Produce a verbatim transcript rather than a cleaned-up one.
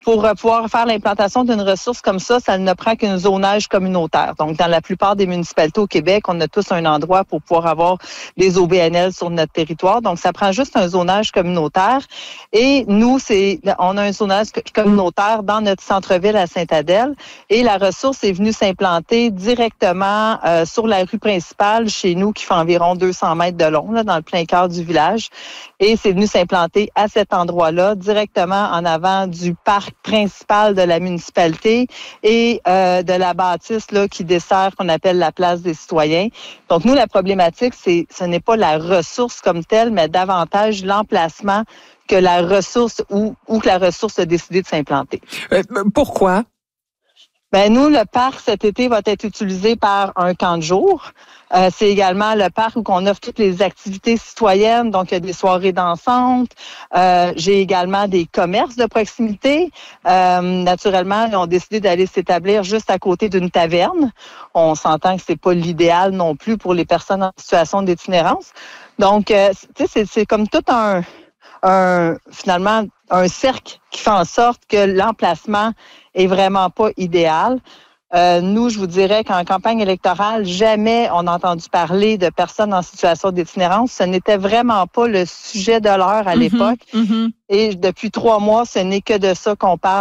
pour pouvoir faire l'implantation d'une ressource comme ça, ça ne prend qu'un zonage communautaire. Donc, dans la plupart des municipalités au Québec, on a tous un endroit pour pouvoir avoir des O B N L sur notre territoire. Donc, ça prend juste un zonage communautaire. Et nous, c'est, on a un zonage communautaire dans notre centre-ville à Sainte-Adèle. Et la ressource est venue s'implanter directement euh, sur la rue principale chez nous, qui fait environ deux cents mètres de long, là, dans le plein cœur du village. Et c'est venu s'implanter à cet endroit-là, directement en avant du parc principal de la municipalité et euh, de la bâtisse là, qui dessert qu'on appelle la place des citoyens. Donc, nous, la problématique, c'est ce n'est pas la ressource comme telle, mais davantage l'emplacement que la ressource ou, ou que la ressource a décidé de s'implanter. Euh, pourquoi? Ben nous, le parc cet été va être utilisé par un camp de jour. Euh, c'est également le parc où on offre toutes les activités citoyennes, donc il y a des soirées dansantes. Euh, j'ai également des commerces de proximité. Euh, naturellement, ils ont décidé d'aller s'établir juste à côté d'une taverne. On s'entend que c'est pas l'idéal non plus pour les personnes en situation d'itinérance. Donc, euh, tu sais, c'est, c'est comme tout un, un finalement un cercle qui fait en sorte que l'emplacement est vraiment pas idéal. Euh, nous, je vous dirais qu'en campagne électorale, jamais on a entendu parler de personnes en situation d'itinérance. Ce n'était vraiment pas le sujet de l'heure à l'époque. Mm-hmm, mm-hmm. Et depuis trois mois, ce n'est que de ça qu'on parle.